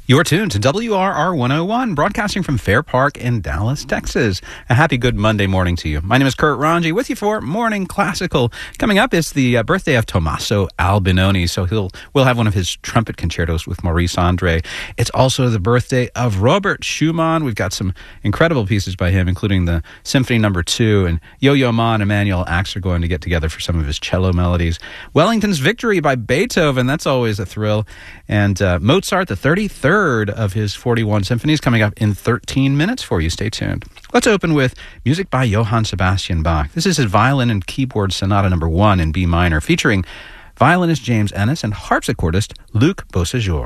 You're tuned to WRR 101, broadcasting from Fair Park in Dallas, Texas. A happy good Monday morning to you. My name is Kurt Ranji, with you for Morning Classical. Coming up is the birthday of Tommaso Albinoni, so we'll have one of his trumpet concertos with Maurice Andre. It's also the birthday of Robert Schumann. We've got some incredible pieces by him, including the Symphony No. 2, and Yo-Yo Ma and Emanuel Ax are going to get together for some of his cello melodies. Wellington's Victory by Beethoven, that's always a thrill. And Mozart, the 33rd of his 41 symphonies, coming up in 13 minutes for you. Stay tuned. Let's open with music by Johann Sebastian Bach. This is his Violin and Keyboard Sonata No. 1 in B minor, featuring violinist James Ennis and harpsichordist Luc Beausejour.